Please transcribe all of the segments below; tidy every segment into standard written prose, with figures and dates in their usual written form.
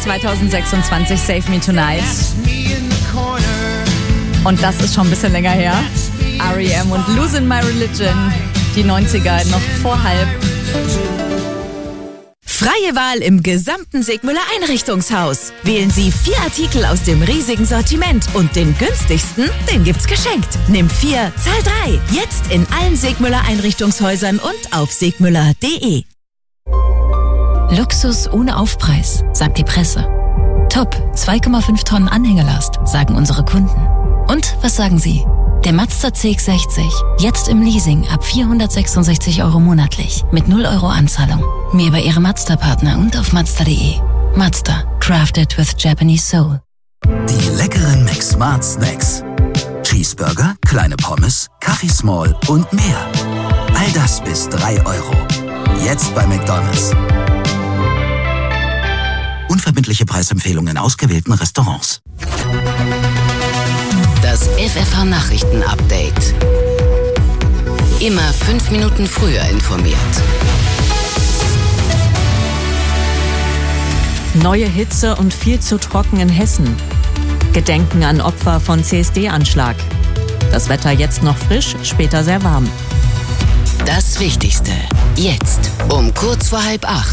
2026, Save Me Tonight. Und das ist schon ein bisschen länger her. R.E.M. und Losing My Religion. Die 90er noch vor halb. Freie Wahl im gesamten Segmüller Einrichtungshaus. Wählen Sie 4 Artikel aus dem riesigen Sortiment und den günstigsten, den gibt's geschenkt. Nimm 4, zahl 3. Jetzt in allen Segmüller Einrichtungshäusern und auf segmüller.de. Luxus ohne Aufpreis, sagt die Presse. Top, 2,5 Tonnen Anhängelast, sagen unsere Kunden. Und was sagen Sie? Der Mazda CX-60, jetzt im Leasing ab 466 € monatlich, mit 0 € Anzahlung. Mehr bei Ihrem Mazda-Partner und auf Mazda.de. Mazda, crafted with Japanese soul. Die leckeren McSmart Snacks. Cheeseburger, kleine Pommes, Kaffee Small und mehr. All das bis 3 €. Jetzt bei McDonald's. Unverbindliche Preisempfehlungen in ausgewählten Restaurants. Das FFH-Nachrichten-Update. Immer 5 Minuten früher informiert. Neue Hitze und viel zu trocken in Hessen. Gedenken an Opfer von CSD-Anschlag. Das Wetter jetzt noch frisch, später sehr warm. Das Wichtigste. Jetzt um kurz vor 7:30.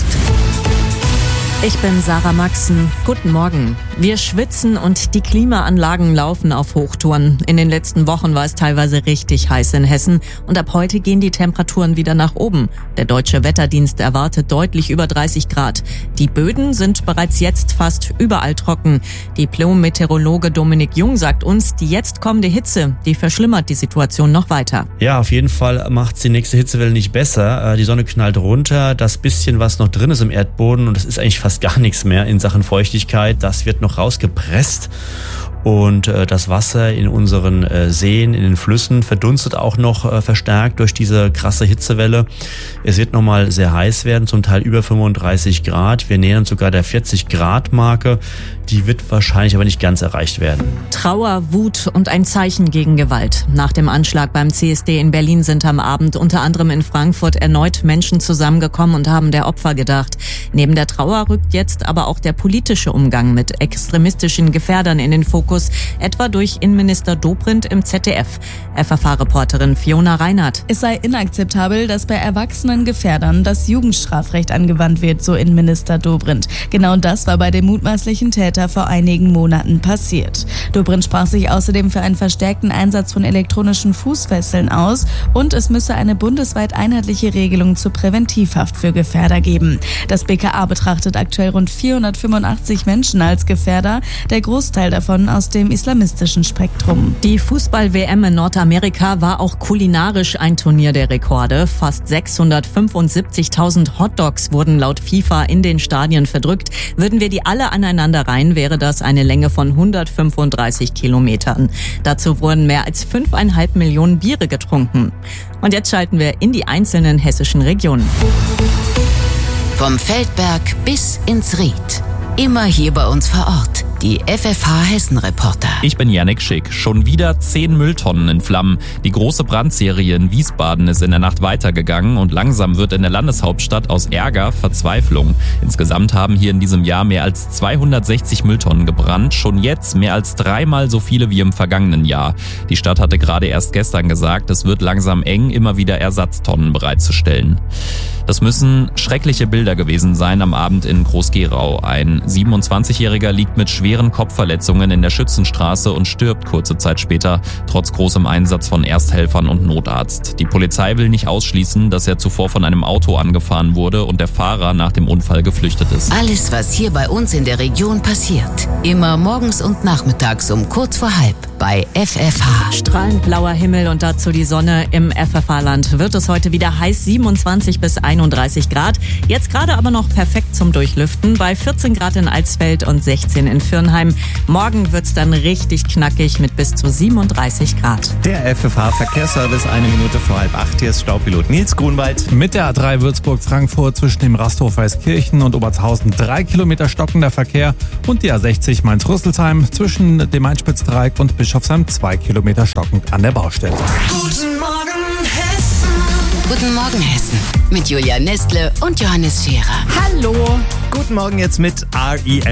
Ich bin Sarah Maxen. Guten Morgen. Wir schwitzen und die Klimaanlagen laufen auf Hochtouren. In den letzten Wochen war es teilweise richtig heiß in Hessen und ab heute gehen die Temperaturen wieder nach oben. Der Deutsche Wetterdienst erwartet deutlich über 30 Grad. Die Böden sind bereits jetzt fast überall trocken. Diplom-Meteorologe Dominik Jung sagt uns, die jetzt kommende Hitze, die verschlimmert die Situation noch weiter. Ja, auf jeden Fall macht's die nächste Hitzewelle nicht besser. Die Sonne knallt runter, das bisschen, was noch drin ist im Erdboden, und das ist eigentlich fast gar nichts mehr in Sachen Feuchtigkeit, das wird noch rausgepresst. Und das Wasser in unseren Seen, in den Flüssen verdunstet auch noch verstärkt durch diese krasse Hitzewelle. Es wird nochmal sehr heiß werden, zum Teil über 35 Grad. Wir nähern uns sogar der 40-Grad-Marke. Die wird wahrscheinlich aber nicht ganz erreicht werden. Trauer, Wut und ein Zeichen gegen Gewalt. Nach dem Anschlag beim CSD in Berlin sind am Abend unter anderem in Frankfurt erneut Menschen zusammengekommen und haben der Opfer gedacht. Neben der Trauer rückt jetzt aber auch der politische Umgang mit extremistischen Gefährdern in den Fokus, etwa durch Innenminister Dobrindt im ZDF. FFH-Reporterin Fiona Reinhardt. Es sei inakzeptabel, dass bei erwachsenen Gefährdern das Jugendstrafrecht angewandt wird, so Innenminister Dobrindt. Genau das war bei dem mutmaßlichen Täter vor einigen Monaten passiert. Dobrindt sprach sich außerdem für einen verstärkten Einsatz von elektronischen Fußfesseln aus und es müsse eine bundesweit einheitliche Regelung zur Präventivhaft für Gefährder geben. Das BKA betrachtet aktuell rund 485 Menschen als Gefährder, der Großteil davon aus dem islamistischen Spektrum. Die Fußball-WM in Nordamerika war auch kulinarisch ein Turnier der Rekorde. Fast 675.000 Hotdogs wurden laut FIFA in den Stadien verdrückt. Würden wir die alle aneinander reihen, wäre das eine Länge von 135 Kilometern. Dazu wurden mehr als 5,5 Millionen Biere getrunken. Und jetzt schalten wir in die einzelnen hessischen Regionen. Vom Feldberg bis ins Ried. Immer hier bei uns vor Ort. Die FFH-Hessen-Reporter. Ich bin Yannick Schick. Schon wieder 10 Mülltonnen in Flammen. Die große Brandserie in Wiesbaden ist in der Nacht weitergegangen und langsam wird in der Landeshauptstadt aus Ärger Verzweiflung. Insgesamt haben hier in diesem Jahr mehr als 260 Mülltonnen gebrannt. Schon jetzt mehr als 3-mal so viele wie im vergangenen Jahr. Die Stadt hatte gerade erst gestern gesagt, es wird langsam eng, immer wieder Ersatztonnen bereitzustellen. Das müssen schreckliche Bilder gewesen sein am Abend in Groß-Gerau. Ein 27-Jähriger liegt mit schweren Kopfverletzungen in der Schützenstraße und stirbt kurze Zeit später, trotz großem Einsatz von Ersthelfern und Notarzt. Die Polizei will nicht ausschließen, dass er zuvor von einem Auto angefahren wurde und der Fahrer nach dem Unfall geflüchtet ist. Alles, was hier bei uns in der Region passiert. Immer morgens und nachmittags um kurz vor 7:30 bei FFH. Strahlend blauer Himmel und dazu die Sonne. Im FFH-Land wird es heute wieder heiß, 27 bis 31 Grad. Jetzt gerade aber noch perfekt zum Durchlüften bei 14 Grad in Alsfeld und 16 in Firnheim. Morgen wird's dann richtig knackig mit bis zu 37 Grad. Der FFH-Verkehrsservice, 1 Minute vor 7:30. Hier ist Staupilot Nils Grunwald. Mit der A3 Würzburg-Frankfurt zwischen dem Rasthof Weißkirchen und Obertshausen 3 Kilometer stockender Verkehr und die A60 Mainz-Rüsselsheim zwischen dem Einspitzdreieck und Bischofsheim 2 Kilometer stockend an der Baustelle. Guten Morgen, Hessen. Guten Morgen, Hessen. Mit Julia Nestle und Johannes Scherer. Hallo. Guten Morgen jetzt mit R.E.M.